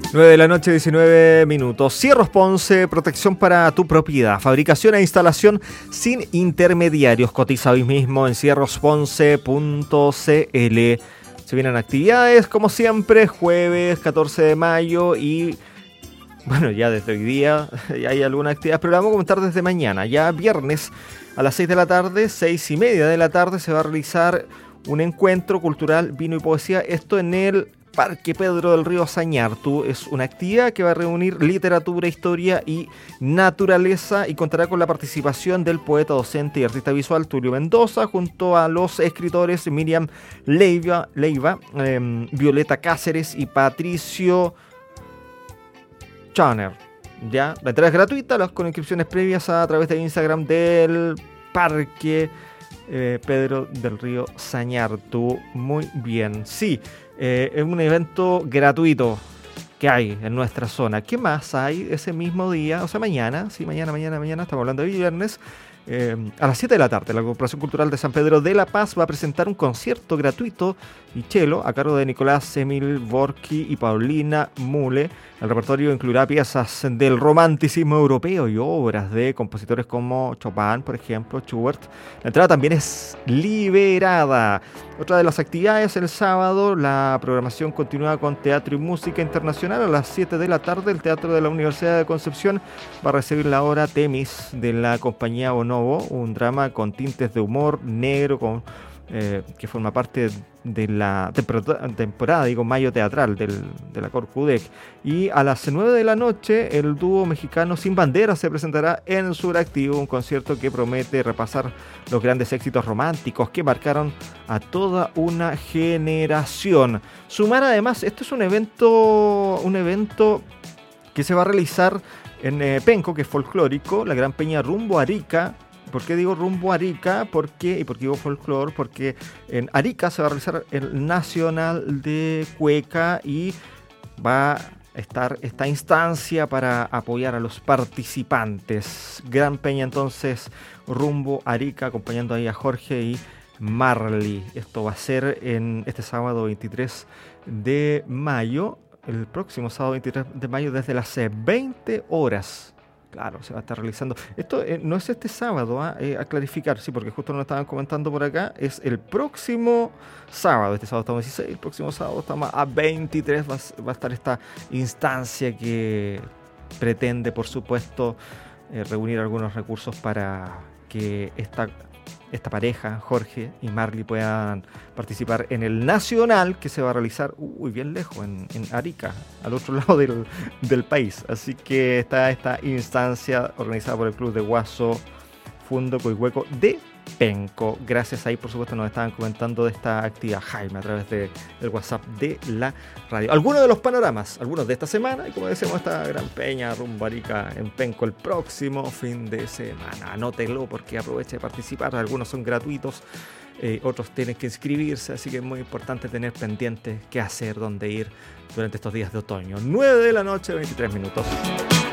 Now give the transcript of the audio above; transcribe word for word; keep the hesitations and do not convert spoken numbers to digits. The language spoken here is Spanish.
nueve de la noche, diecinueve minutos. Cierros Ponce, protección para tu propiedad. Fabricación e instalación sin intermediarios. Cotiza hoy mismo en cierros ponce punto c l. Se vienen actividades, como siempre, jueves catorce de mayo y... Bueno, ya desde hoy día ya hay alguna actividad, pero la vamos a comentar desde mañana. Ya viernes a las seis de la tarde, seis y media de la tarde, se va a realizar un encuentro cultural, vino y poesía. Esto en el Parque Pedro del Río Sañartu. Es una actividad que va a reunir literatura, historia y naturaleza y contará con la participación del poeta, docente y artista visual Tulio Mendoza, junto a los escritores Miriam Leiva, Leiva eh, Violeta Cáceres y Patricio Chauner. Ya, la entrada es gratuita, las con inscripciones previas a, a través de Instagram del Parque eh, Pedro del Río Sañartu. Muy bien, sí, eh, es un evento gratuito que hay en nuestra zona. ¿Qué más hay ese mismo día? O sea, mañana, sí, mañana, mañana, mañana, estamos hablando de viernes. Eh, a las siete de la tarde, la Corporación Cultural de San Pedro de la Paz va a presentar un concierto gratuito y cello a cargo de Nicolás Emil Borki y Paulina Mule. El repertorio incluirá piezas del romanticismo europeo y obras de compositores como Chopin, por ejemplo, Schubert. La entrada también es liberada. Otra de las actividades, el sábado, la programación continúa con teatro y música internacional. A las siete de la tarde, el Teatro de la Universidad de Concepción va a recibir la obra Temis de la compañía Bonobo, un drama con tintes de humor negro con, eh, que forma parte de la temporada, temporada digo, mayo teatral del, de la Corcudec. Y a las nueve de la noche, el dúo mexicano Sin Bandera se presentará en Suractivo, un concierto que promete repasar los grandes éxitos románticos que marcaron a toda una generación. Sumar además, esto es un evento, un evento que se va a realizar en eh, Penco, que es folclórico, la Gran Peña rumbo a Arica. ¿Por qué digo rumbo a Arica? ¿Por qué? ¿Y por qué digo folclor? Porque en Arica se va a realizar el Nacional de Cueca y va a estar esta instancia para apoyar a los participantes. Gran Peña entonces rumbo a Arica, acompañando ahí a Jorge y Marley. Esto va a ser en este sábado veintitrés de mayo, el próximo sábado veintitrés de mayo desde las veinte horas. Claro, se va a estar realizando. Esto eh, no es este sábado, ¿eh? Eh, a clarificar, sí, porque justo nos estaban comentando por acá. Es el próximo sábado. Este sábado estamos a dieciséis, el próximo sábado estamos a veintitrés. Va, va a estar esta instancia que pretende, por supuesto, eh, reunir algunos recursos para que esta, esta pareja, Jorge y Marley, puedan participar en el Nacional que se va a realizar, uy, bien lejos, en, en Arica, al otro lado del, del país. Así que está esta instancia organizada por el Club de Guaso Fundo Coihueco de Penco. Gracias, ahí por supuesto nos estaban comentando de esta actividad Jaime a través de, del WhatsApp de la radio. Algunos de los panoramas, algunos de esta semana, y como decíamos, esta Gran Peña rumbo a Arica en Penco el próximo fin de semana. Anótelo porque aproveche de participar. Algunos son gratuitos, eh, otros tienen que inscribirse, así que es muy importante tener pendiente qué hacer, dónde ir durante estos días de otoño. nueve de la noche, veintitrés minutos.